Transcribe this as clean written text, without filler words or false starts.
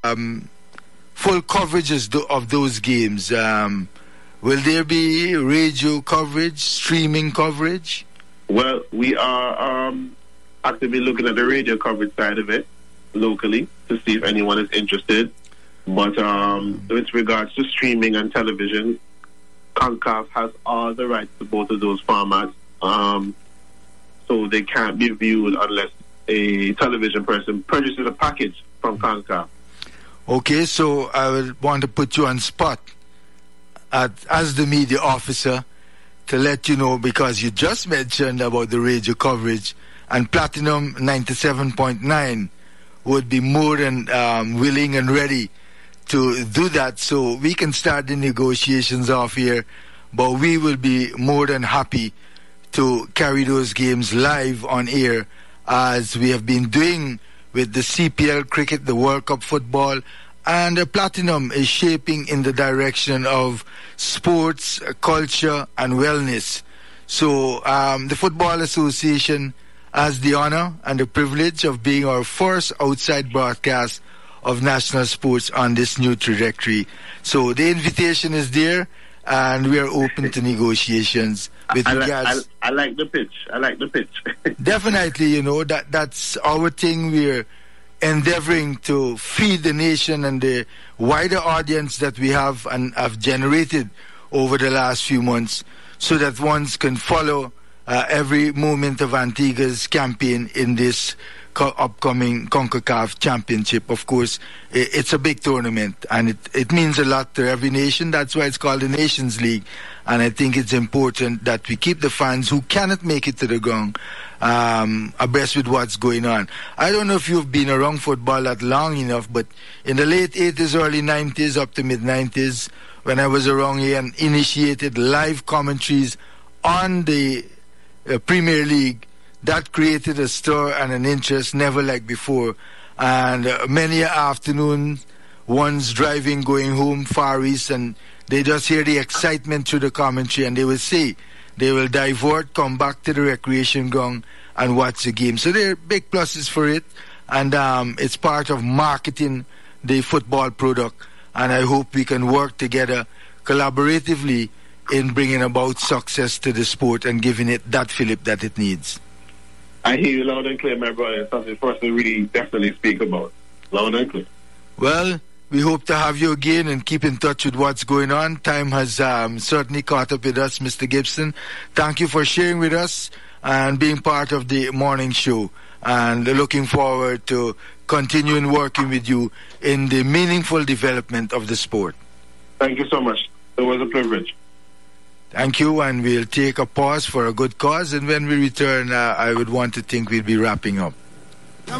full coverages of those games. Will there be radio coverage, streaming coverage? Well, we are actively looking at the radio coverage side of it locally to see if anyone is interested. But with regards to streaming and television, CONCACAF has all the rights to both of those formats. So they can't be viewed unless a television person purchases a package from CONCACAF. Okay, so I would want to put you on spot as the media officer to let you know, because you just mentioned about the radio coverage, and Platinum 97.9 would be more than willing and ready to do that, so we can start the negotiations off here. But we will be more than happy to carry those games live on air, as we have been doing with the CPL cricket, the World Cup football, and Platinum is shaping in the direction of sports, culture, and wellness. So the Football Association has the honor and the privilege of being our first outside broadcast of national sports on this new trajectory. So the invitation is there, and we are open to negotiations with regards. I like the pitch. I like the pitch. Definitely, you know, that's our thing. We're endeavoring to feed the nation and the wider audience that we have and have generated over the last few months, so that ones can follow every moment of Antigua's campaign in this upcoming CONCACAF Championship. Of course, it's a big tournament, and it means a lot to every nation. That's why it's called the Nations League. And I think it's important that we keep the fans who cannot make it to the ground abreast with what's going on. I don't know if you've been around football that long enough, but in the late 80s, early 90s, up to mid-90s, when I was around here and initiated live commentaries on the Premier League, that created a stir and an interest never like before. And many afternoons, one's driving, going home, Far East, and they just hear the excitement through the commentary, and they will say, they will divert, come back to the recreation ground and watch the game. So there are big pluses for it, and it's part of marketing the football product. And I hope we can work together collaboratively in bringing about success to the sport and giving it that fillip that it needs. I hear you loud and clear, my brother. It's something for us to really definitely speak about. Loud and clear. Well, we hope to have you again and keep in touch with what's going on. Time has certainly caught up with us, Mr. Gibson. Thank you for sharing with us and being part of the morning show. And looking forward to continuing working with you in the meaningful development of the sport. Thank you so much. It was a privilege. Thank you, and we'll take a pause for a good cause, and when we return, I would want to think we'll be wrapping up.